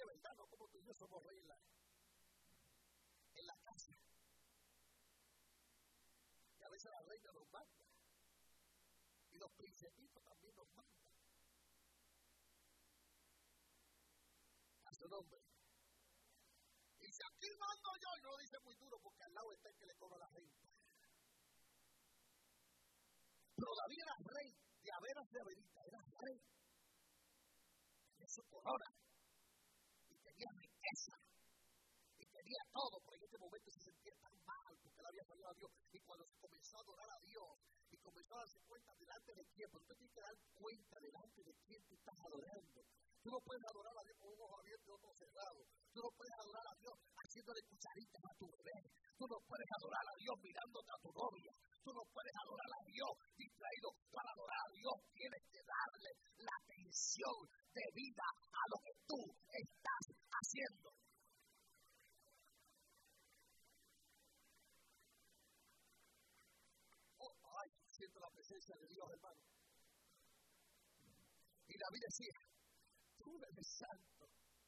de verdad, no como tú y yo somos reyes en la casa. Y a veces la reina nos manda. Y los principitos también nos mandan. A su nombre. Y si aquí mando yo, y no lo dice muy duro porque al lado está el que le cobra la renta. Pero David era rey de Averas de Averita, era rey. Tenía su corona. Y tenía riqueza. Y tenía todo, pero en este momento se sentía tan mal porque él había fallado a Dios. Y cuando se comenzó a adorar a Dios y comenzó a darse cuenta delante de quién, porque usted tiene que dar cuenta delante de quién tú estás adorando. Tú no puedes adorar a Dios con un ojo abierto y otro cerrado. Tú no puedes adorar a Dios haciéndole cucharitas a tu bebé. Tú no puedes adorar a Dios mirándote a tu novia. Tú no puedes adorar a Dios distraído. Para adorar a Dios tienes que darle la atención debida a lo que tú estás haciendo. Ay, siento la presencia de Dios, hermano. Y David decía, tú eres santo.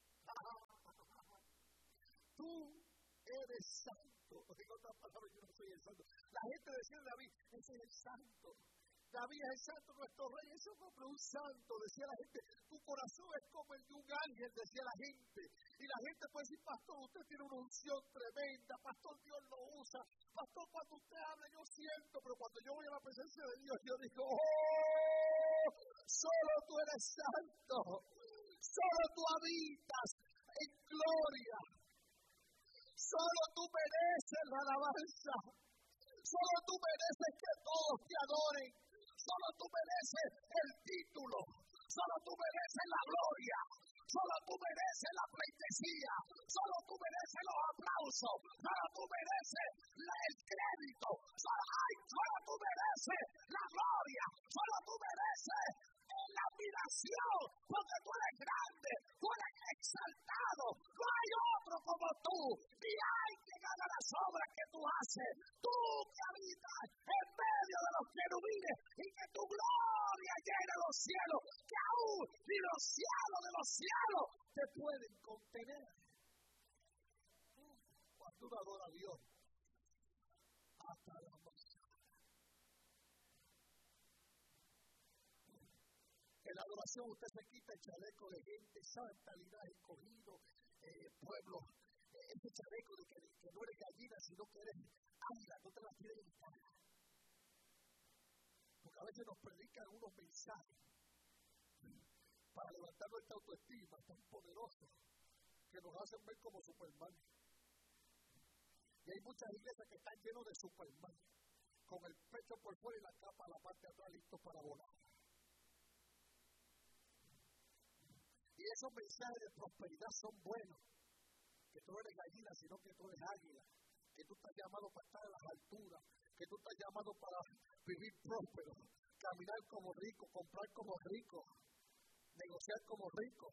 Tú eres santo. En otras palabras, yo no soy el santo. La gente decía de David, ese es el santo. David es el santo, nuestro rey, ese es un santo, decía la gente. Tu corazón es como el de un ángel, decía la gente. Y la gente puede decir, pastor, usted tiene una unción tremenda, pastor, Dios lo usa. Pastor, cuando usted habla, yo siento, pero cuando yo voy a la presencia de Dios, yo digo, ¡oh! Solo tú eres santo. Solo tú habitas en gloria. Solo tú mereces la alabanza. Solo tú mereces que todos te adoren. Solo tú mereces el título. Solo tú mereces la gloria. Solo tú mereces la pleitesía. Solo tú mereces los aplausos. Solo tú mereces el crédito. Solo tú mereces la gloria. Solo tú mereces la admiración. Porque tú eres grande. Tú eres exaltado. No hay otro como tú. Ni hay quien haga las obras que tú haces. Tú que habitas en medio de los querubines y que tu gloria llena los cielos. Que aún ni los cielos de los cielos te pueden contener. Cuando uno adora a Dios, hasta la masa. En la adoración usted se quita el chaleco de gente santa, linaje escogido, pueblo. Ese chaleco de que no eres gallina, sino que eres águila, no te la tienes en cara. Porque a veces nos predican unos mensajes para levantar nuestra autoestima tan poderosos que nos hacen ver como Superman. Y hay muchas iglesias que están llenas de Superman, con el pecho por fuera y la capa a la parte de atrás, listos para volar. Y esos mensajes de prosperidad son buenos, que tú eres gallina, sino que tú eres águila, que tú estás llamado para estar en las alturas, que tú estás llamado para vivir próspero, caminar como rico, comprar como rico, negociar como rico,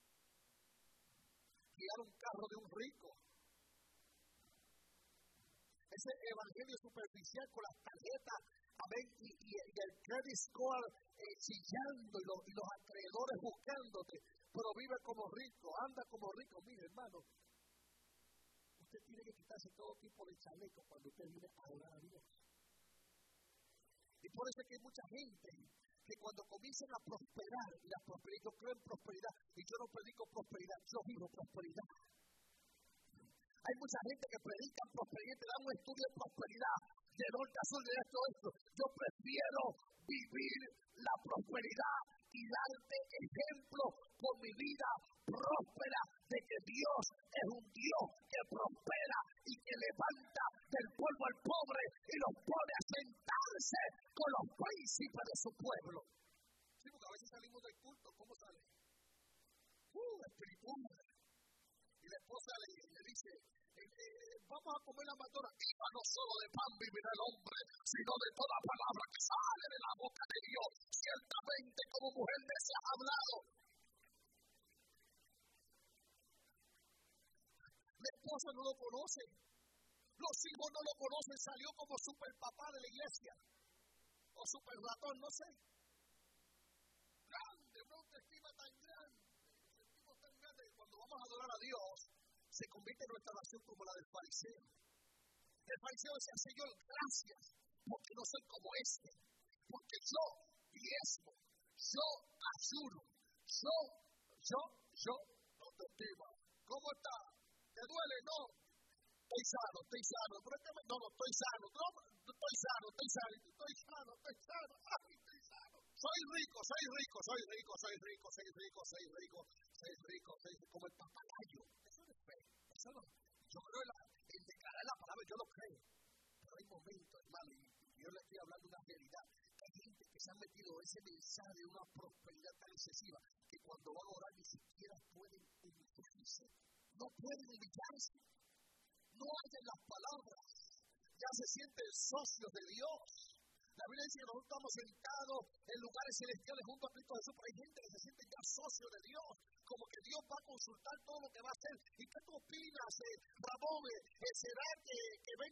guiar un carro de un rico. Ese evangelio superficial con las tarjetas, amén, y el credit score chillando y los acreedores buscándote, pero vive como rico, anda como rico. Mire, hermano, usted tiene que quitarse todo tipo de chaleco cuando usted viene a orar a Dios. Y por eso es que hay mucha gente que cuando comienzan a prosperar, y la prosperidad, yo creo en prosperidad, y yo no predico prosperidad, yo vivo prosperidad. Hay mucha gente que predica prosperidad y te da un estudio de prosperidad, de norte a sur, de esto, esto. Yo prefiero vivir la prosperidad y darte ejemplo con mi vida próspera de que Dios es un Dios que prospera y que levanta del polvo al pobre y los pone a sentarse con los príncipes de su pueblo. Sí, porque a veces salimos del culto, ¿cómo sale? Espiritual. Y la esposa le dice, vamos a comer la matona. Iba no solo de pan vivirá el hombre, sino de toda palabra que sale de la boca de Dios. Ciertamente como mujer necia ha hablado. La esposa no lo conoce. Los hijos no lo conocen. Salió como super papá de la iglesia. O super ratón, no sé. Grande, una autoestima tan grande. Nos sentimos tan grandes que cuando vamos vamos a adorar a Dios, se convierte en nuestra oración como la del fariseo. El fariseo decía, Señor, gracias, porque no soy como este, porque yo diezmo, yo ayuno, yo, no te tema. ¿Cómo está? ¿Te duele? No. Estoy sano, pero no, estoy sano, estoy sano, ay, estoy sano. Soy rico, como el papagayo. Eso no es fe, eso no. Yo creo en declarar la palabra, yo lo creo. Pero hay momentos, hermano, y yo le estoy hablando de una realidad, que hay gente que se ha metido ese mensaje de una prosperidad tan excesiva, que cuando van a orar ni siquiera pueden humillarse. No pueden humillarse. No hallan las palabras. Ya se sienten socios de Dios. La Biblia dice que nosotros estamos sentados en lugares celestiales junto a Cristo Jesús, pero hay gente que se siente ya socio de Dios, como que Dios va a consultar todo lo que va a hacer. ¿Y qué tú opinas, Ramón? ¿Será que